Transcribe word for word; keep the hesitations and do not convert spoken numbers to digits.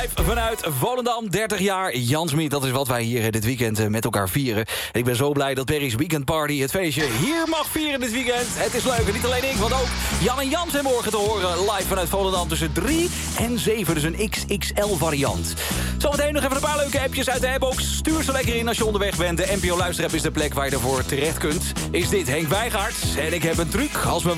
Live vanuit Volendam, dertig jaar. Jan Smit, dat is wat wij hier dit weekend met elkaar vieren. Ik ben zo blij dat Perry's Weekend Party, het feestje, hier mag vieren dit weekend. Het is leuk, en niet alleen ik, want ook Jan en Jan zijn morgen te horen. Live vanuit Volendam tussen drie en zeven, dus een X X L variant. Zometeen nog even een paar leuke appjes uit de appbox. Stuur ze lekker in als je onderweg bent. De N P O Luisterapp is de plek waar je ervoor terecht kunt. Is dit Henk Wijngaard? En ik heb een truc als mijn